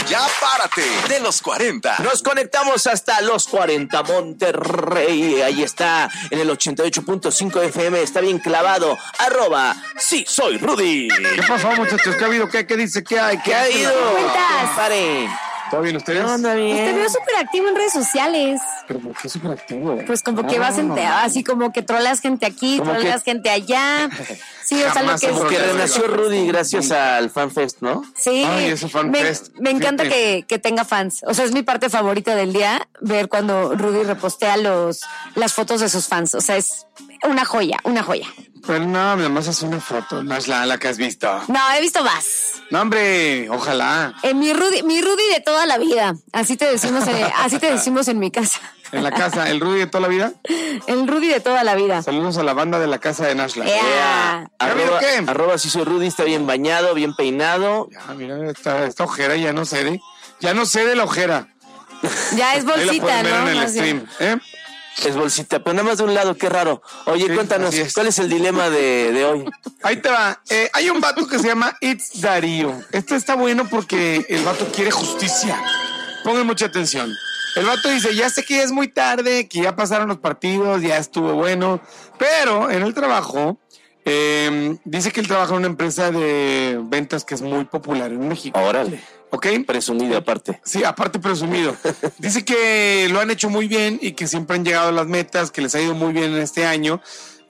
Ya párate de los 40. Nos conectamos hasta los 40 Monterrey. Ahí está, en el 88.5 FM. Está bien clavado. @sí soy Rudy. ¿Qué pasó, muchachos? ¿Qué ha habido? ¿Qué dice? ¿Qué hay? ¿Qué ha ido? cuentas? Pare. ¿Todo bien ustedes? No, anda bien. Te veo súper activo en redes sociales. ¿Pero por qué súper activo? Pues como que vas así como que troleas gente aquí, Como troleas gente allá. Sí, o sea, lo Jamás que es. hemos Que troleado. renació Rudy gracias al FanFest, ¿no? Sí, Ay, ese fan fest. me encanta Fíjate. que tenga fans. O sea, es mi parte favorita del día, ver cuando Rudy repostea las fotos de sus fans. O sea, es una joya, una joya. Pero no, nada más es una foto. No es la que has visto. No, he visto más. No, hombre, ojalá. Mi Rudy de toda la vida. Así te decimos en mi casa. En la casa, el Rudy de toda la vida. El Rudy de toda la vida. Saludos a la banda de la casa de Nashla. Ea. Arroba sí soy Rudy, está bien bañado, bien peinado. Ya, mira, esta ojera ya no cede. Ya no cede la ojera. Ya es Ahí la bolsita, pueden ver ¿no? en el Más bien. stream. Es bolsita, pero nada más de un lado, qué raro. Oye, Sí, cuéntanos, así es. ¿cuál es el dilema de hoy? Ahí te va. Hay un vato que se llama It's Darío. Este está bueno porque el vato quiere justicia. Pongan mucha atención. El vato dice, ya sé que ya es muy tarde, que ya pasaron los partidos, ya estuvo bueno, pero en el trabajo, dice que él trabaja en una empresa de ventas que es muy popular en México. Órale, ¿Ok? presumido aparte. Sí, aparte presumido. Dice que lo han hecho muy bien y que siempre han llegado a las metas, que les ha ido muy bien en este año.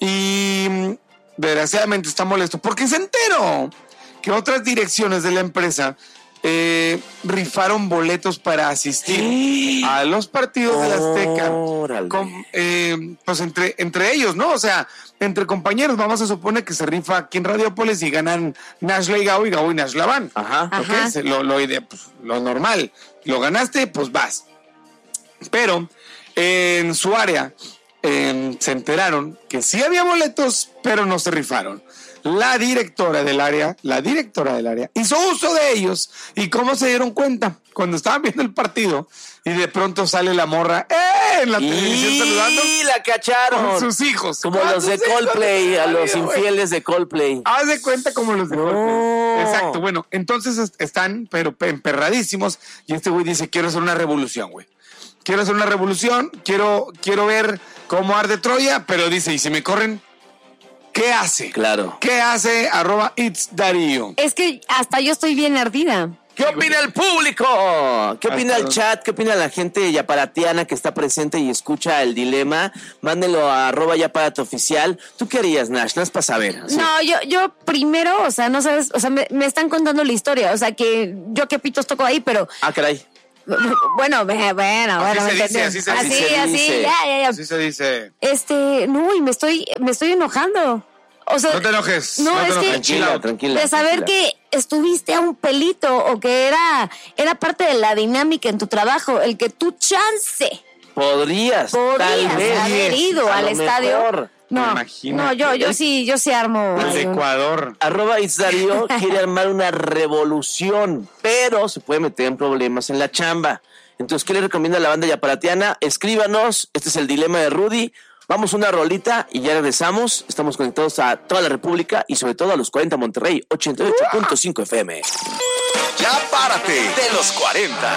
Y desgraciadamente está molesto porque se enteró que otras direcciones de la empresa rifaron boletos para asistir a los partidos de la Azteca. Órale. Pues entre ellos, ¿no? O sea, entre compañeros, vamos a suponer que se rifa aquí en Radiópolis y ganan Nashla y Gabo y Nashla van. Ajá. ¿Ok? Lo normal. Lo ganaste, pues vas. Pero en su área se enteraron que sí había boletos, pero no se rifaron. La directora del área hizo uso de ellos. ¿Y cómo se dieron cuenta? Cuando estaban viendo el partido y de pronto sale la morra en la televisión saludando Y la cacharon. con sus hijos. Como los de Coldplay, a los infieles de Coldplay. Haz de cuenta como los de Coldplay. No. Exacto, bueno, entonces están pero emperradísimos y este güey dice, quiero hacer una revolución, güey. Quiero hacer una revolución, quiero ver cómo arde Troya, pero dice, ¿y si me corren? ¿Qué hace? Claro. ¿Qué hace? @It's Darío. Es que hasta yo estoy bien ardida. ¿Qué opina el público? ¿Qué opina el chat? ¿Qué opina la gente yaparatiana que está presente y escucha el dilema? Mándenlo a @yaparatooficial. ¿Tú qué harías, Nash? No es para saber. ¿Sí? No, yo primero, o sea, no sabes, o sea, me están contando la historia, o sea, que yo qué pitos toco ahí, pero Ah, caray. bueno, Así se ¿me dice, entiendes? así se así, dice. ya. Así se dice. No, y me estoy enojando. O sea, No te enojes. No, te es que- enojes. Chill out. Tranquila. de saber tranquila. que estuviste a un pelito o que era parte de la dinámica en tu trabajo, el que tú chance Podrías tal vez haber ido a al lo estadio. mejor. No, Imagínate. no, yo sí armo. El de ahí un- Ecuador. @It's Darío quiere armar una revolución, pero se puede meter en problemas en la chamba. Entonces, ¿qué le recomienda a la banda yaparatiana? Escríbanos, este es el dilema de Rudy. Vamos una rolita y ya regresamos. Estamos conectados a toda la República y sobre todo a los 40 Monterrey, 88.5 FM. Ya párate de los 40.